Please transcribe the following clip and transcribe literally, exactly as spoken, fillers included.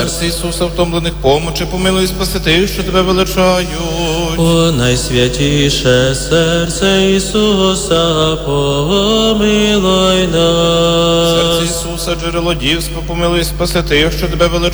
Серце Ісуса втомлених помочи, помилуй спаси тих, що тебе величають. О найсвятіше серце Ісуса, помилуй нас. Серце Ісуса, джерело дівського, помилуй спаси тих, що тебе величають.